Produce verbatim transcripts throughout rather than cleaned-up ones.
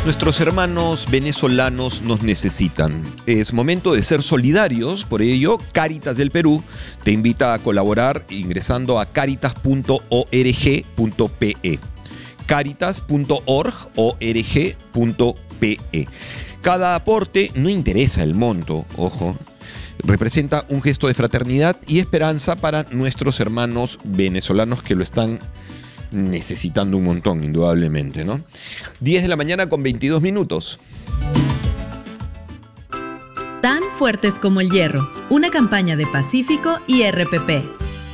Nuestros hermanos venezolanos nos necesitan. Es momento de ser solidarios, por ello Cáritas del Perú te invita a colaborar ingresando a caritas punto org punto pe. caritas punto org punto pe. Cada aporte, no interesa el monto, ojo, representa un gesto de fraternidad y esperanza para nuestros hermanos venezolanos que lo están necesitando un montón, indudablemente, ¿no? diez de la mañana con veintidós minutos. Tan fuertes como el hierro, una campaña de Pacífico y R P P.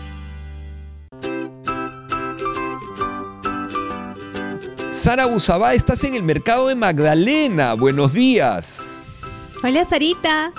Sara Busabá, estás en el mercado de Magdalena. Buenos días. Hola, Sarita.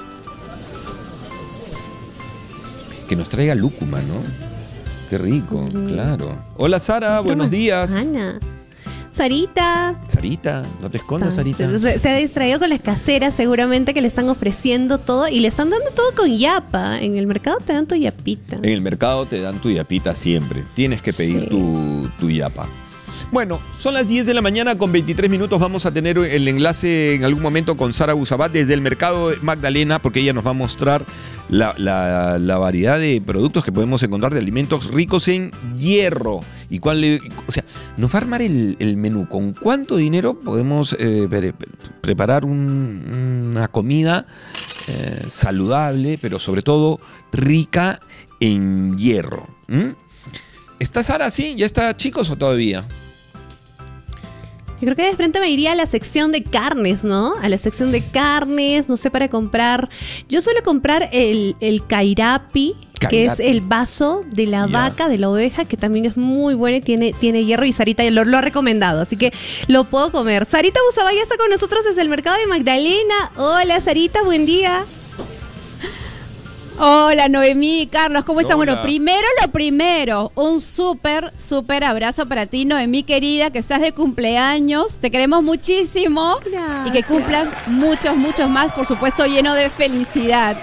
Que nos traiga lúcuma, ¿no? Qué rico, mm. claro. Hola, Sara, buenos días. Ana. Sarita. Sarita, no te escondas, Sarita. Se, se ha distraído con las caseras, seguramente que le están ofreciendo todo y le están dando todo con yapa. En el mercado te dan tu yapita. En el mercado te dan tu yapita siempre. Tienes que pedir sí. tu, tu yapa. Bueno, son las diez de la mañana con veintitrés minutos. Vamos a tener el enlace en algún momento con Sara Busabá desde el mercado de Magdalena, porque ella nos va a mostrar la, la, la variedad de productos que podemos encontrar de alimentos ricos en hierro. Y cuál le, o sea, nos va a armar el, el menú. ¿Con cuánto dinero podemos eh, pre preparar un, una comida eh, saludable, pero sobre todo rica en hierro? ¿Mm? ¿Está Sara así? ¿Ya está, chicos, o todavía? Yo creo que de frente me iría a la sección de carnes, ¿no? A la sección de carnes, no sé, para comprar. Yo suelo comprar el, el cairapi, Cairapi, que es el vaso de la yeah. vaca, de la oveja, que también es muy bueno y tiene, tiene hierro. Y Sarita lo, lo ha recomendado, así sí. que lo puedo comer. Sarita Busabá ya está con nosotros desde el mercado de Magdalena. Hola, Sarita, buen día. Hola, Noemí, Carlos, ¿cómo están? Hola. Bueno, primero lo primero, un súper, súper abrazo para ti, Noemí querida, que estás de cumpleaños. Te queremos muchísimo. Gracias. Y que cumplas muchos, muchos más, por supuesto, lleno de felicidad.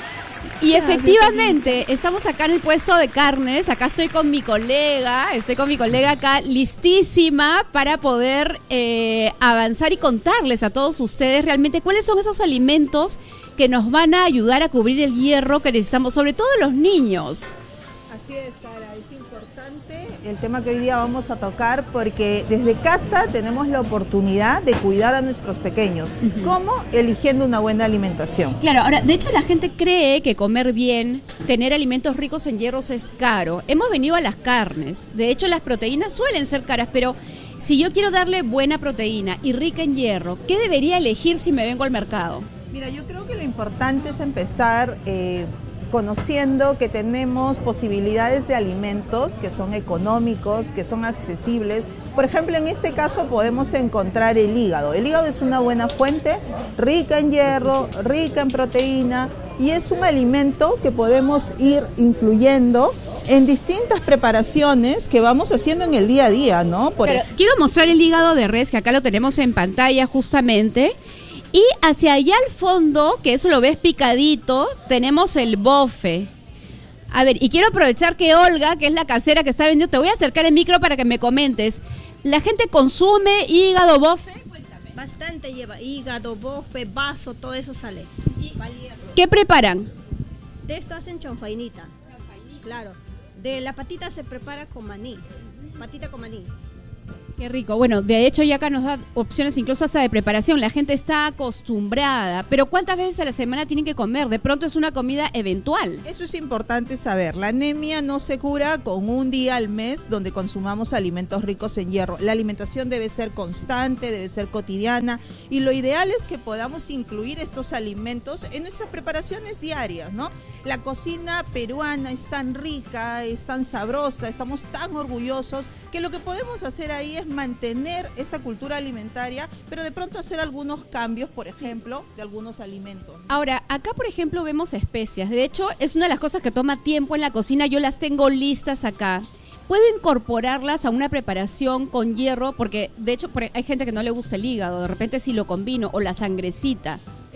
Y Gracias, efectivamente, sí. estamos acá en el puesto de carnes. Acá estoy con mi colega, estoy con mi colega acá listísima para poder eh, avanzar y contarles a todos ustedes realmente cuáles son esos alimentos que nos van a ayudar a cubrir el hierro que necesitamos, sobre todo los niños. Así es, Sara, es importante el tema que hoy día vamos a tocar porque desde casa tenemos la oportunidad de cuidar a nuestros pequeños. Uh-huh. ¿Cómo? Eligiendo una buena alimentación. Claro, ahora, de hecho la gente cree que comer bien, tener alimentos ricos en hierros es caro. Hemos venido a las carnes, de hecho las proteínas suelen ser caras, pero si yo quiero darle buena proteína y rica en hierro, ¿qué debería elegir si me vengo al mercado? Mira, yo creo que lo importante es empezar eh, conociendo que tenemos posibilidades de alimentos que son económicos, que son accesibles. Por ejemplo, en este caso podemos encontrar el hígado. El hígado es una buena fuente, rica en hierro, rica en proteína y es un alimento que podemos ir incluyendo en distintas preparaciones que vamos haciendo en el día a día, ¿no? Por Pero, quiero mostrar el hígado de res, que acá lo tenemos en pantalla justamente. Y hacia allá al fondo, que eso lo ves picadito, tenemos el bofe. A ver, y quiero aprovechar que Olga, que es la casera que está vendiendo, te voy a acercar el micro para que me comentes. ¿La gente consume hígado, bofe? Cuéntame. Bastante lleva hígado, bofe, vaso, todo eso sale. ¿Y qué preparan? De esto hacen chanfainita. Chanfainita. Claro. De la patita se prepara con maní. Patita con maní. Qué rico. Bueno, de hecho ya acá nos da opciones incluso hasta de preparación. La gente está acostumbrada. Pero ¿cuántas veces a la semana tienen que comer? De pronto es una comida eventual. Eso es importante saber. La anemia no se cura con un día al mes donde consumamos alimentos ricos en hierro. La alimentación debe ser constante, debe ser cotidiana y lo ideal es que podamos incluir estos alimentos en nuestras preparaciones diarias, ¿no? La cocina peruana es tan rica, es tan sabrosa, estamos tan orgullosos que lo que podemos hacer ahí es mantener esta cultura alimentaria, pero de pronto hacer algunos cambios, por ejemplo, de algunos alimentos. Ahora, acá por ejemplo vemos especias. De hecho, es una de las cosas que toma tiempo en la cocina. Yo las tengo listas acá. ¿Puedo incorporarlas a una preparación con hierro? Porque de hecho hay gente que no le gusta el hígado. De repente si lo combino, o la sangrecita.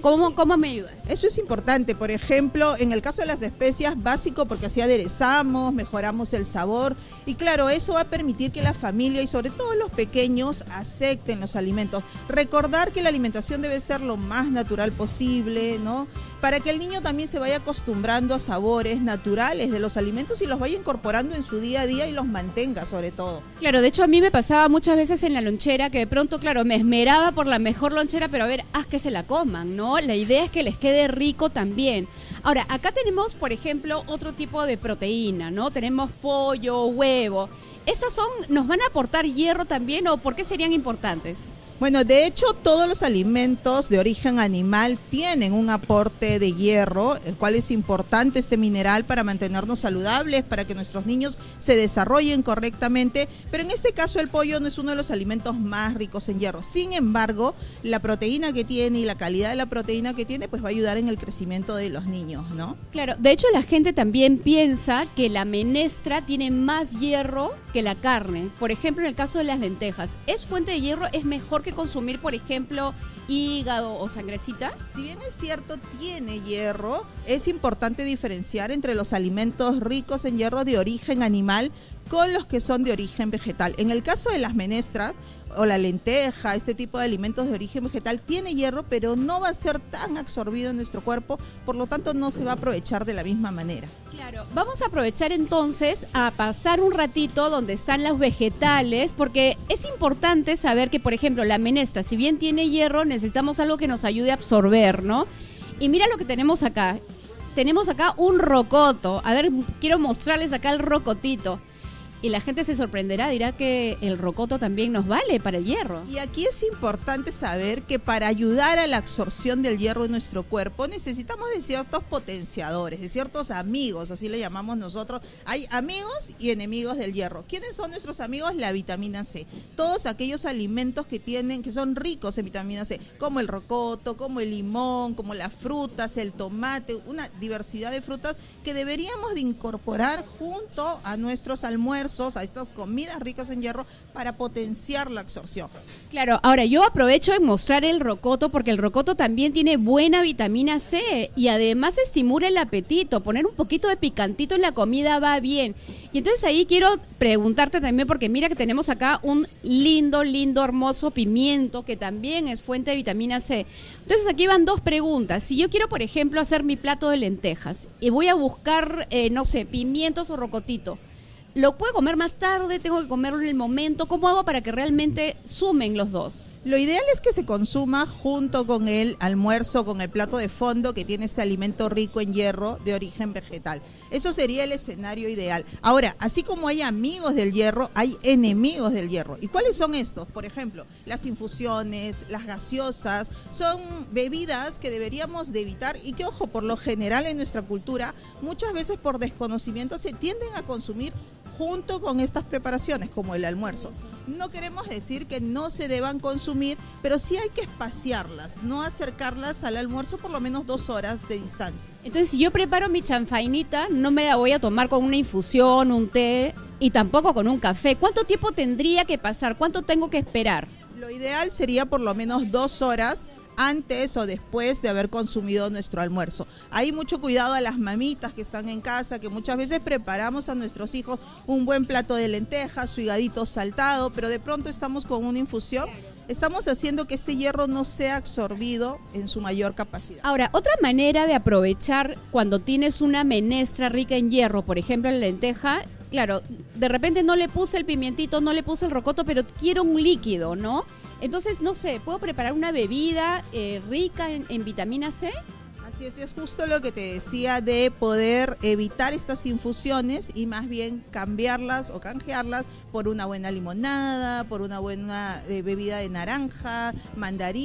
¿Cómo, cómo me ayudas? Eso es importante. Por ejemplo, en el caso de las especias, básico porque así aderezamos, mejoramos el sabor. Y claro, eso va a permitir que la familia y sobre todo los pequeños acepten los alimentos. Recordar que la alimentación debe ser lo más natural posible, ¿no? Para que el niño también se vaya acostumbrando a sabores naturales de los alimentos y los vaya incorporando en su día a día y los mantenga sobre todo. Claro, de hecho a mí me pasaba muchas veces en la lonchera que de pronto, claro, me esmeraba por la mejor lonchera, pero a ver, haz que se la coman, ¿no? La idea es que les quede rico también. Ahora, acá tenemos, por ejemplo, otro tipo de proteína, ¿no? Tenemos pollo, huevo. ¿Esas son, nos van a aportar hierro también o por qué serían importantes? Bueno, de hecho, todos los alimentos de origen animal tienen un aporte de hierro, el cual es importante este mineral para mantenernos saludables, para que nuestros niños se desarrollen correctamente, pero en este caso el pollo no es uno de los alimentos más ricos en hierro. Sin embargo, la proteína que tiene y la calidad de la proteína que tiene, pues va a ayudar en el crecimiento de los niños, ¿no? Claro, de hecho la gente también piensa que la menestra tiene más hierro que la carne. Por ejemplo, en el caso de las lentejas, ¿es fuente de hierro? ¿Es mejor que consumir, por ejemplo, hígado o sangrecita? Si bien es cierto, tiene hierro, es importante diferenciar entre los alimentos ricos en hierro de origen animal con los que son de origen vegetal. En el caso de las menestras o la lenteja, este tipo de alimentos de origen vegetal, tiene hierro, pero no va a ser tan absorbido en nuestro cuerpo, por lo tanto no se va a aprovechar de la misma manera. Claro, vamos a aprovechar entonces a pasar un ratito donde están los vegetales, porque es importante saber que, por ejemplo, la menestra, si bien tiene hierro, necesitamos algo que nos ayude a absorber, ¿no? Y mira lo que tenemos acá. Tenemos acá un rocoto. A ver, quiero mostrarles acá el rocotito. Y la gente se sorprenderá, dirá que el rocoto también nos vale para el hierro. Y aquí es importante saber que para ayudar a la absorción del hierro en nuestro cuerpo necesitamos de ciertos potenciadores, de ciertos amigos, así le llamamos nosotros. Hay amigos y enemigos del hierro. ¿Quiénes son nuestros amigos? La vitamina C. Todos aquellos alimentos que tienen, que son ricos en vitamina C, como el rocoto, como el limón, como las frutas, el tomate, una diversidad de frutas que deberíamos de incorporar junto a nuestros almuerzos, a estas comidas ricas en hierro para potenciar la absorción. Claro, ahora yo aprovecho en mostrar el rocoto porque el rocoto también tiene buena vitamina C y además estimula el apetito. Poner un poquito de picantito en la comida va bien. Y entonces ahí quiero preguntarte también porque mira que tenemos acá un lindo, lindo, hermoso pimiento que también es fuente de vitamina C. Entonces aquí van dos preguntas. Si yo quiero, por ejemplo, hacer mi plato de lentejas y voy a buscar, eh, no sé, pimientos o rocotito, ¿lo puedo comer más tarde? ¿Tengo que comerlo en el momento? ¿Cómo hago para que realmente sumen los dos? Lo ideal es que se consuma junto con el almuerzo, con el plato de fondo que tiene este alimento rico en hierro de origen vegetal. Eso sería el escenario ideal. Ahora, así como hay amigos del hierro, hay enemigos del hierro. ¿Y cuáles son estos? Por ejemplo, las infusiones, las gaseosas, son bebidas que deberíamos de evitar y que, ojo, por lo general en nuestra cultura, muchas veces por desconocimiento se tienden a consumir junto con estas preparaciones, como el almuerzo. No queremos decir que no se deban consumir, pero sí hay que espaciarlas, no acercarlas al almuerzo por lo menos dos horas de distancia. Entonces, si yo preparo mi chanfainita, no me la voy a tomar con una infusión, un té y tampoco con un café. ¿Cuánto tiempo tendría que pasar? ¿Cuánto tengo que esperar? Lo ideal sería por lo menos dos horas antes o después de haber consumido nuestro almuerzo. Hay mucho cuidado a las mamitas que están en casa, que muchas veces preparamos a nuestros hijos un buen plato de lentejas, su higadito saltado, pero de pronto estamos con una infusión. Estamos haciendo que este hierro no sea absorbido en su mayor capacidad. Ahora, otra manera de aprovechar cuando tienes una menestra rica en hierro, por ejemplo en lenteja, claro, de repente no le puse el pimientito, no le puse el rocoto, pero quiero un líquido, ¿no? Entonces, no sé, ¿puedo preparar una bebida eh, rica en, en vitamina C? Así es, es justo lo que te decía de poder evitar estas infusiones y más bien cambiarlas o canjearlas por una buena limonada, por una buena eh, bebida de naranja, mandarín.